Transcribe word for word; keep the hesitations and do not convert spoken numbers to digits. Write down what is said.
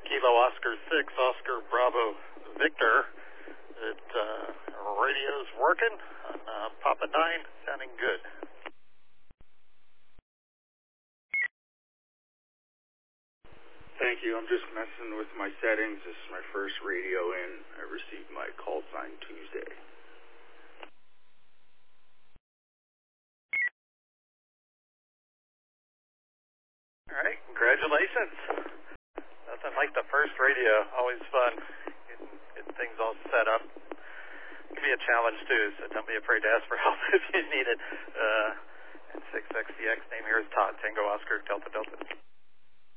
Kilo Oscar six, Oscar Bravo Victor. It, uh, radio's working on uh, Papa nine, sounding good. Thank you. I'm just messing with my settings. This is my first radio in. I received my call sign Tuesday. All right, congratulations. Nothing like the first radio. Always fun. Getting, getting things all set up. It can be a challenge too, so don't be afraid to ask for help if you need it. Uh, and six X D X name here is Todd, Tango Oscar, Delta Delta.